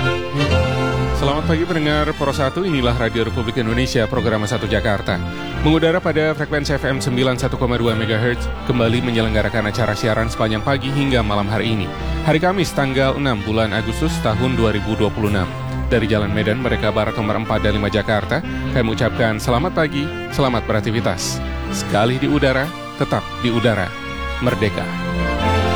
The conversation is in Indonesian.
Selamat pagi pendengar Pro 1, inilah Radio Republik Indonesia, program 1 Jakarta. Mengudara pada frekuensi FM 91,2 MHz, kembali menyelenggarakan acara siaran sepanjang pagi hingga malam hari ini. Hari Kamis, tanggal 6 bulan Agustus tahun 2026. Dari Jalan Medan Merdeka Barat nomor 4 dan 5 Jakarta, kami mengucapkan selamat pagi, selamat beraktivitas. Sekali di udara, tetap di udara. Merdeka.